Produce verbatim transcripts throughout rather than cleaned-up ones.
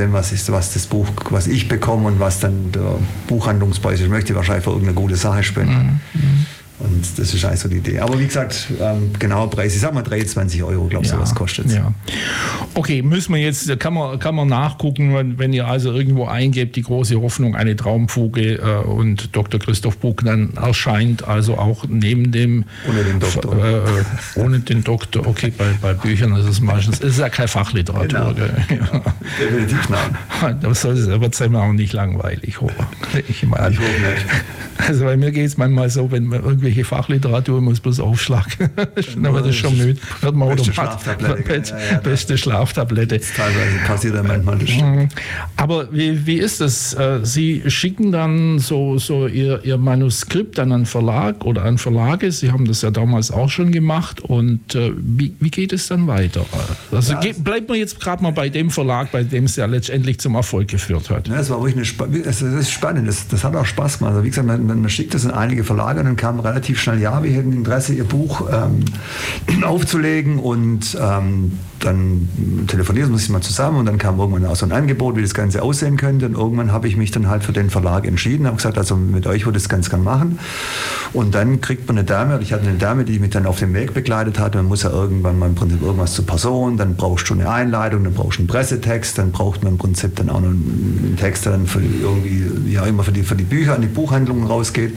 nachdem, was ist, was das Buch, was ich bekomme und was dann der Buchhandlungspreis ist, ich möchte wahrscheinlich für irgendeine gute Sache spenden. Mhm. Und das ist eigentlich so die Idee. Aber wie gesagt, ähm, genauer Preis, ich sag mal dreiundzwanzig Euro, glaube ich, ja, sowas kostet es. Ja. Okay, müssen wir jetzt, kann man, kann man nachgucken, wenn, wenn ihr also irgendwo eingebt, die große Hoffnung, eine Traumfuge äh, und Doktor Christoph Bug dann erscheint, also auch neben dem... Ohne den Doktor. Äh, ohne den Doktor, okay, bei, bei Büchern ist es meistens, es ist ja keine Fachliteratur. Genau. Ja, definitiv nein. Das wird es immer auch nicht langweilig. Ich, ich, meine, ich hoffe nicht. Also bei mir geht es manchmal so, wenn man irgendwelche Fachliteratur muss bloß aufschlagen. Dann wird das schon müde. Wird man beste Schlaftablette. Best, ja, ja, beste Schlaftablette. Teilweise passiert ja manchmal das. Aber wie, wie ist das? Sie schicken dann so, so ihr, ihr Manuskript an einen Verlag oder an Verlage. Sie haben das ja damals auch schon gemacht. Und äh, wie, wie geht es dann weiter? Also ja, bleibt man jetzt gerade mal bei dem Verlag, bei dem es ja letztendlich zum Erfolg geführt hat. Ja, das war wirklich eine Sp das ist spannend. Das, das hat auch Spaß gemacht. Also wie gesagt, man, man schickt das in einige Verlage und dann kam relativ schnell, ja, wir hätten Interesse, Ihr Buch ähm, aufzulegen und ähm, dann telefonieren wir sich mal zusammen und dann kam irgendwann auch so ein Angebot, wie das Ganze aussehen könnte und irgendwann habe ich mich dann halt für den Verlag entschieden, habe gesagt, also mit euch würde ich das ganz gern machen und dann kriegt man eine Dame, ich hatte eine Dame, die mich dann auf dem Weg begleitet hat, man muss ja irgendwann mal im Prinzip irgendwas zur Person, dann brauchst du eine Einleitung, dann brauchst du einen Pressetext, dann braucht man im Prinzip dann auch noch einen Text, der dann für irgendwie, ja immer für die, für die Bücher an die Buchhandlungen rausgeht.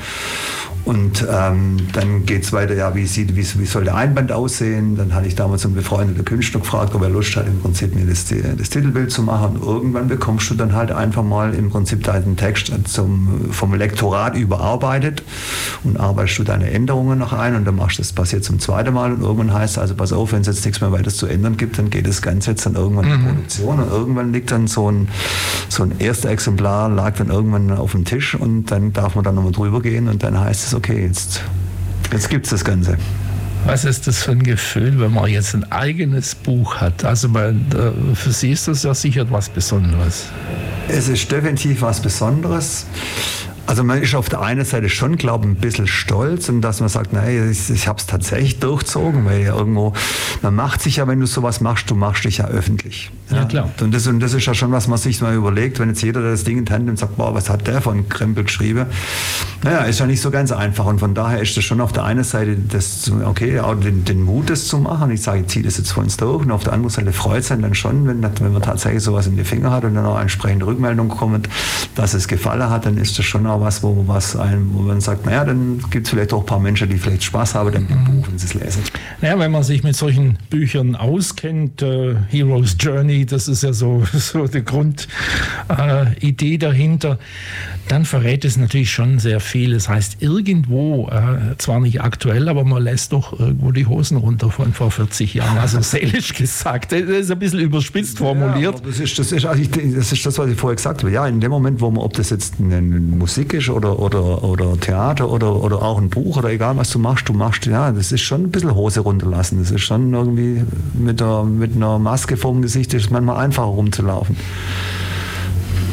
Und ähm, dann geht es weiter, ja, wie, sieht, wie, wie soll der Einband aussehen? Dann hatte ich damals einen befreundeten Künstler gefragt, ob er Lust hat, im Prinzip mir das, das Titelbild zu machen. Und irgendwann bekommst du dann halt einfach mal im Prinzip deinen Text zum, vom Lektorat überarbeitet und arbeitest du deine Änderungen noch ein und dann machst du das passiert zum zweiten Mal und irgendwann heißt es, also pass auf, wenn es jetzt nichts mehr weiter zu ändern gibt, dann geht das Ganze jetzt dann irgendwann in Produktion und irgendwann liegt dann so ein, so ein erster Exemplar, lag dann irgendwann auf dem Tisch und dann darf man dann nochmal drüber gehen und dann heißt es, okay, jetzt, jetzt gibt es das Ganze. Was ist das für ein Gefühl, wenn man jetzt ein eigenes Buch hat? Also man, für Sie ist das ja sicher was Besonderes. Es ist definitiv was Besonderes. Also man ist auf der einen Seite schon, glaube ich, ein bisschen stolz und dass man sagt, nein, ich, ich habe es tatsächlich durchzogen, weil ja irgendwo, man macht sich ja, wenn du sowas machst, du machst dich ja öffentlich. Ja, ja klar. Und das, und das ist ja schon, was man sich mal überlegt, wenn jetzt jeder das Ding in die Hand nimmt und sagt, boah, was hat der von Krempel geschrieben? Naja, ist ja nicht so ganz einfach und von daher ist das schon auf der einen Seite, das, okay, auch den, den Mut, das zu machen. Ich sage, ich ziehe das jetzt von uns durch und auf der anderen Seite freut es einen dann schon, wenn, wenn man tatsächlich sowas in die Finger hat und dann auch entsprechende Rückmeldung kommt, dass es gefallen hat, dann ist das schon auch was, wo, was einem, wo man sagt, naja, dann gibt es vielleicht auch ein paar Menschen, die vielleicht Spaß haben an dem Buch, wenn sie es lesen. Naja, wenn man sich mit solchen Büchern auskennt, äh, Hero's Journey, das ist ja so, so die Grundidee äh, dahinter, dann verrät es natürlich schon sehr viel. Das heißt, irgendwo, äh, zwar nicht aktuell, aber man lässt doch irgendwo die Hosen runter von vor vierzig Jahren, also seelisch gesagt. Das ist ein bisschen überspitzt formuliert. Ja, das, ist, das, ist, also ich, das ist das, was ich vorher gesagt habe. Ja, in dem Moment, wo man, ob das jetzt eine Musik ist oder, oder, oder Theater oder, oder auch ein Buch oder egal, was du machst, du machst, ja, das ist schon ein bisschen Hose runterlassen. Das ist schon irgendwie mit, der, mit einer Maske vor dem Gesicht, ist manchmal einfacher rumzulaufen.